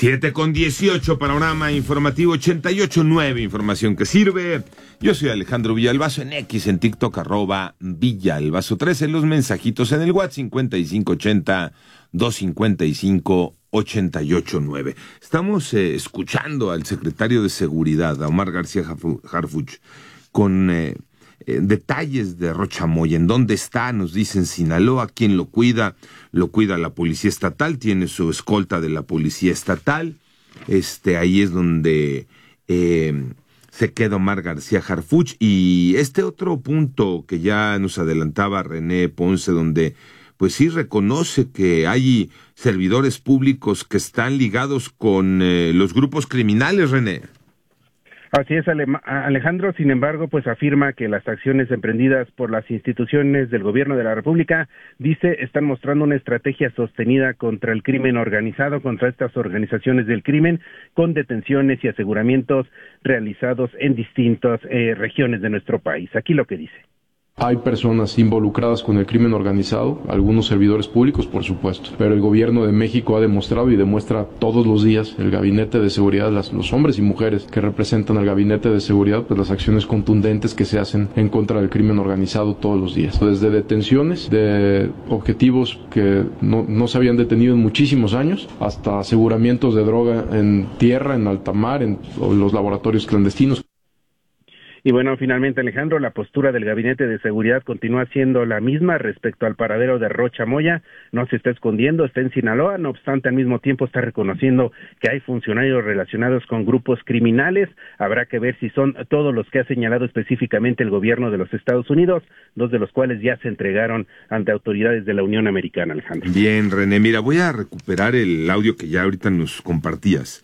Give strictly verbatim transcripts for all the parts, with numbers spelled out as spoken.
siete con dieciocho, panorama informativo ochenta y ocho punto nueve, información que sirve. Yo soy Alejandro Villalbazo, en X, en TikTok, arroba Villalbazo trece, los mensajitos en el WhatsApp cincuenta y cinco ochenta, doscientos cincuenta y cinco, ochenta y ocho nueve. Estamos eh, escuchando al secretario de Seguridad, a Omar García Harfuch, con eh, eh, detalles de Rocha Moya. ¿En dónde está? Nos dicen Sinaloa. ¿Quién lo cuida? Lo cuida la Policía Estatal, tiene su escolta de la Policía Estatal. Este, ahí es donde eh, se queda Omar García Harfuch. Y este otro punto que ya nos adelantaba René Ponce, donde pues sí reconoce que hay servidores públicos que están ligados con eh, los grupos criminales, René. Así es, Alejandro. Sin embargo, pues afirma que las acciones emprendidas por las instituciones del gobierno de la República, dice, están mostrando una estrategia sostenida contra el crimen organizado, contra estas organizaciones del crimen, con detenciones y aseguramientos realizados en distintas eh, regiones de nuestro país. Aquí lo que dice. Hay personas involucradas con el crimen organizado, algunos servidores públicos, por supuesto, pero el gobierno de México ha demostrado y demuestra todos los días, el gabinete de seguridad, las, los hombres y mujeres que representan al gabinete de seguridad, pues las acciones contundentes que se hacen en contra del crimen organizado todos los días. Desde detenciones de objetivos que no, no se habían detenido en muchísimos años, hasta aseguramientos de droga en tierra, en alta mar, en los laboratorios clandestinos. Y bueno, finalmente, Alejandro, la postura del Gabinete de Seguridad continúa siendo la misma respecto al paradero de Rocha Moya. No se está escondiendo, está en Sinaloa. No obstante, al mismo tiempo está reconociendo que hay funcionarios relacionados con grupos criminales. Habrá que ver si son todos los que ha señalado específicamente el gobierno de los Estados Unidos, dos de los cuales ya se entregaron ante autoridades de la Unión Americana, Alejandro. Bien, René, mira, voy a recuperar el audio que ya ahorita nos compartías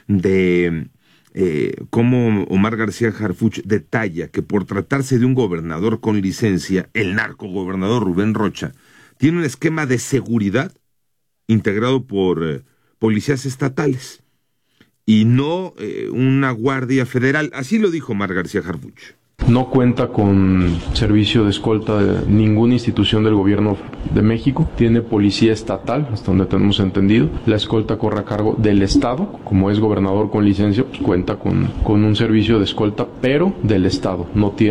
de Eh, cómo Omar García Harfuch detalla que por tratarse de un gobernador con licencia, el narcogobernador Rubén Rocha tiene un esquema de seguridad integrado por eh, policías estatales y no eh, una guardia federal. Así lo dijo Omar García Harfuch. No cuenta con servicio de escolta de ninguna institución del gobierno de México. Tiene policía estatal, hasta donde tenemos entendido. La escolta corre a cargo del Estado. Como es gobernador con licencia, pues cuenta con, con un servicio de escolta, pero del Estado. No tiene